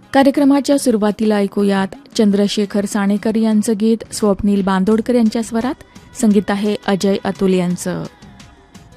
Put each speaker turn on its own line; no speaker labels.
कार्यक्रमाच्या सुरुवातीला ऐकूयात चंद्रशेखर साणेकर यांचं गीत स्वप्नील बांदोडकर यांच्या स्वरात. संगीत आहे अजय अतुल यांचं.